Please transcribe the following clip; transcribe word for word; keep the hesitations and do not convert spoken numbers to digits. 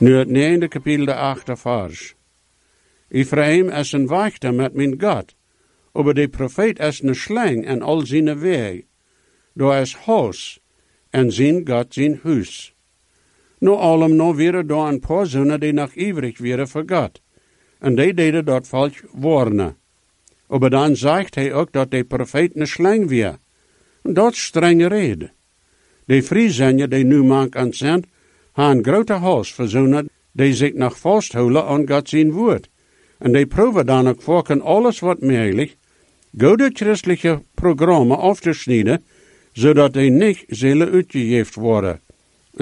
Nu het negende kapitel de achte vers. Ephraim is een wachter met mijn God, aber de profeet is een slang en al zijn weg. Door is huis, en zijn God zijn huis. Nu allem nog weer door een paar zonen die nog ivrig weer voor God. En die deden dat falsch warnen. Aber dan zegt hij ook dat de profeet een slang weer. En dat is strenge reden. De Friesenje die nu mank aan zijn, hebben een grote huis voor zonen die zich nog vasthouden aan God zijn woord. En die proeven dan ook voor alles wat mogelijk, goede christelijke programma af te snijden, zodat die niet zullen uitgegeven worden.